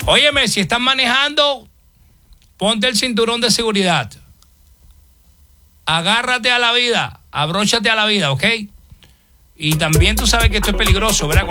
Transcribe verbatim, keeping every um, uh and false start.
Óyeme, si estás manejando, ponte el cinturón de seguridad. Agárrate a la vida, abróchate a la vida, ¿ok? Y también tú sabes que esto es peligroso, ¿verdad?